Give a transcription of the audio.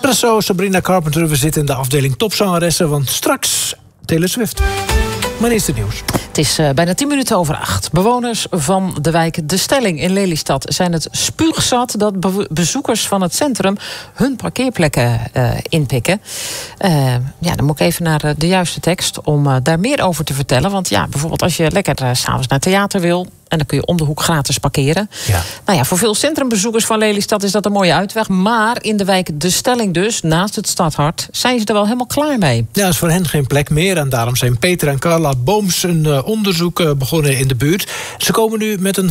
Espresso, Sabrina Carpenter. We zitten in de afdeling topzangeressen, want straks Taylor Swift. Maar eerst het nieuws. Het is bijna 8:10. Bewoners van de wijk De Stelling in Lelystad zijn het spuugzat dat bezoekers van het centrum hun parkeerplekken inpikken. Dan moet ik even naar de juiste tekst om daar meer over te vertellen. Want ja, bijvoorbeeld als je lekker 's avonds naar theater wil, en dan kun je om de hoek gratis parkeren. Ja. Nou ja, voor veel centrumbezoekers van Lelystad is dat een mooie uitweg. Maar in de wijk De Stelling dus, naast het stadhart, zijn ze er wel helemaal klaar mee. Ja, is voor hen geen plek meer. En daarom zijn Peter en Carla Booms een onderzoek begonnen in de buurt. Ze komen nu met een